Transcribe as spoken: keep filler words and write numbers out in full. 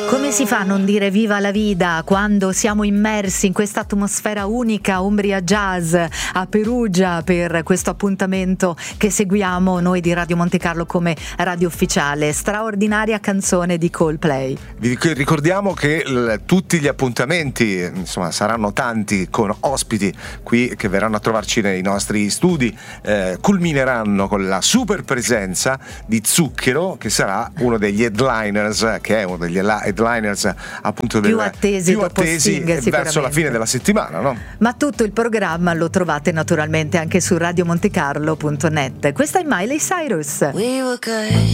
Come si fa a non dire viva la vida quando siamo immersi in questa atmosfera unica, Umbria Jazz, a Perugia, per questo appuntamento che seguiamo noi di Radio Monte Carlo come radio ufficiale? Straordinaria canzone di Coldplay. Vi ricordiamo che l- tutti gli appuntamenti, insomma, saranno tanti, con ospiti qui che verranno a trovarci nei nostri studi, eh, culmineranno con la super presenza di Zucchero, che sarà uno degli headliners, che è uno degli headliners appunto più del, attesi, più dopo attesi Sting, verso la fine della settimana, no? Ma tutto il programma lo trovate naturalmente anche su radio monte carlo punto net. Questa è Miley Cyrus. We were good.